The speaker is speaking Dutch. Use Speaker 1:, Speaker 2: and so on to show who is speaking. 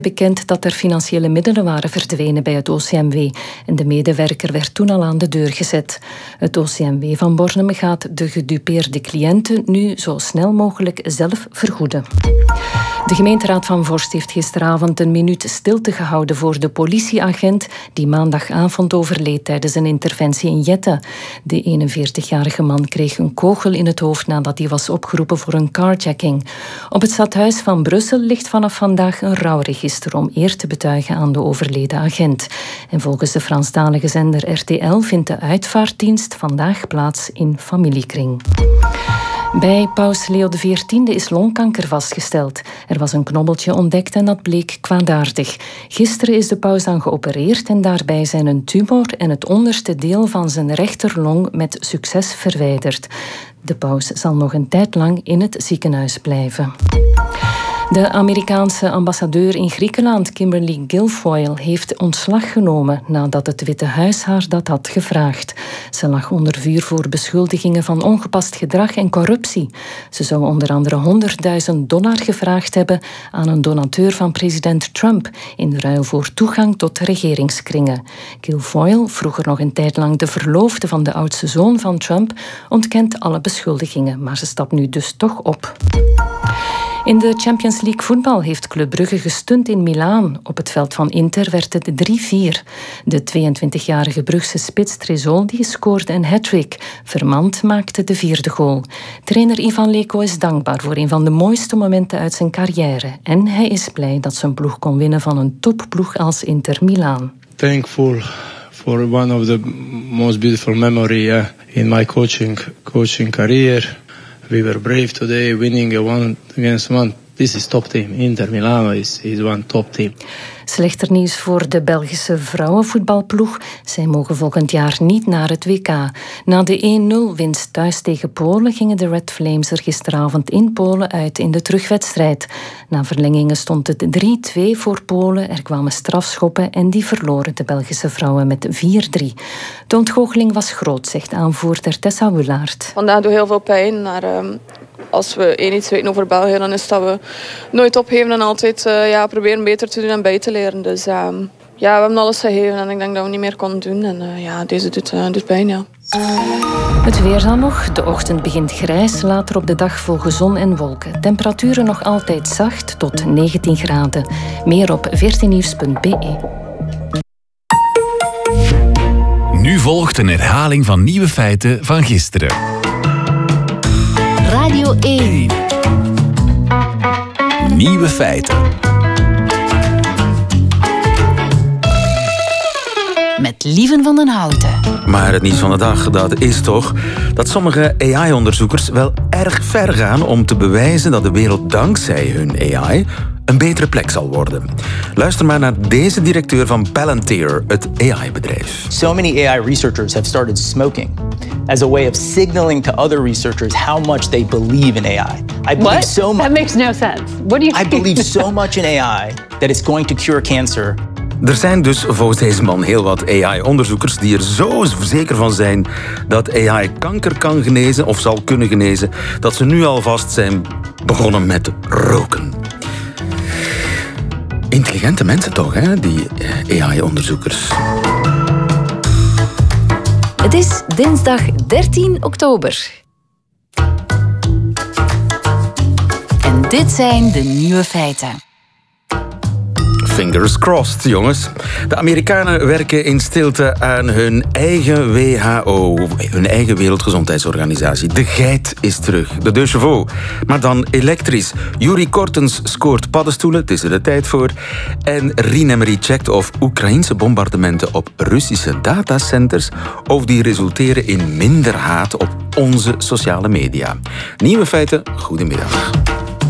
Speaker 1: bekend dat er financiële middelen waren verdwenen bij het OCMW en de medewerker werd toen al aan de deur gezet. Het OCMW van Bornem gaat de gedupeerde cliënten nu zo snel mogelijk zelf vergoeden. De gemeenteraad van Vorst heeft gisteravond een minuut stilte gehouden voor de politieagent die maandagavond overleed tijdens een interventie in Jette. De 41-jarige man kreeg een kogel in het hoofd nadat hij was opgeroepen voor een carjacking. Op het stadhuis van Brussel ligt vanaf vandaag een rouwregister om eer te betuigen aan de overleden agent. En volgens de Franstalige zender RTL vindt de uitvaartdienst vandaag plaats in familiekring. Bij paus Leo XIV is longkanker vastgesteld. Er was een knobbeltje ontdekt en dat bleek kwaadaardig. Gisteren is de paus dan geopereerd en daarbij zijn een tumor en het onderste deel van zijn rechterlong met succes verwijderd. De paus zal nog een tijd lang in het ziekenhuis blijven. De Amerikaanse ambassadeur in Griekenland, Kimberly Guilfoyle, heeft ontslag genomen nadat het Witte Huis haar dat had gevraagd. Ze lag onder vuur voor beschuldigingen van ongepast gedrag en corruptie. Ze zou onder andere $100.000 gevraagd hebben aan een donateur van president Trump in ruil voor toegang tot regeringskringen. Guilfoyle, vroeger nog een tijd lang de verloofde van de oudste zoon van Trump, ontkent alle beschuldigingen, maar ze stapt nu dus toch op. In de Champions League voetbal heeft Club Brugge gestunt in Milaan. Op het veld van Inter werd het 3-4. De 22-jarige Brugse spits Tresoldi scoorde een hat-trick. Vermand maakte de 4e goal. Trainer Ivan Leko is dankbaar voor een van de mooiste momenten uit zijn carrière. En hij is blij dat zijn ploeg kon winnen van een topploeg als Inter Milaan.
Speaker 2: Thankful for one of the most beautiful memory in my coaching career. We were brave today, winning a 1-against-1. This is top team. Inter Milano is one top team.
Speaker 1: Slechter nieuws voor de Belgische vrouwenvoetbalploeg. Zij mogen volgend jaar niet naar het WK. Na de 1-0 winst thuis tegen Polen gingen de Red Flames er gisteravond in Polen uit in de terugwedstrijd. Na verlengingen stond het 3-2 voor Polen. Er kwamen strafschoppen en die verloren de Belgische vrouwen met 4-3. De ontgoocheling was groot, zegt aanvoerder Tessa Willaert.
Speaker 3: Vandaag doet heel veel pijn, maar als we iets weten over België, dan is dat we nooit opgeven en altijd proberen beter te doen en bij te leren. Dus we hebben alles gegeven en ik denk dat we niet meer konden doen. En deze doet pijn, ja.
Speaker 1: Het weer dan nog. De ochtend begint grijs, later op de dag volgen zon en wolken. Temperaturen nog altijd zacht tot 19 graden. Meer op 14nieuws.be.
Speaker 4: Nu volgt een herhaling van nieuwe feiten van gisteren.
Speaker 5: Radio 1.
Speaker 4: Nieuwe feiten.
Speaker 5: Met Lieven van den Houten.
Speaker 6: Maar het nieuws van de dag, dat is toch dat sommige AI-onderzoekers wel erg ver gaan om te bewijzen dat de wereld dankzij hun AI een betere plek zal worden. Luister maar naar deze directeur van Palantir, het AI-bedrijf.
Speaker 7: So many AI researchers have started smoking as a way of signaling to other researchers how much they believe in AI.
Speaker 8: That makes no sense. What do you
Speaker 7: I believe so much in AI that it's going to cure cancer.
Speaker 6: Er zijn dus volgens deze man heel wat AI-onderzoekers die er zo zeker van zijn dat AI kanker kan genezen of zal kunnen genezen, dat ze nu alvast zijn begonnen met roken. Intelligente mensen toch, hè, die AI-onderzoekers.
Speaker 5: Het is dinsdag 13 oktober. En dit zijn de nieuwe feiten.
Speaker 6: Fingers crossed, jongens. De Amerikanen werken in stilte aan hun eigen WHO, hun eigen Wereldgezondheidsorganisatie. De geit is terug, de deux chevaux. Maar dan elektrisch. Yuri Kortens scoort paddenstoelen, het is er de tijd voor. En Rien-Emery checkt of Oekraïense bombardementen op Russische datacenters, of die resulteren in minder haat op onze sociale media. Nieuwe feiten, goedemiddag.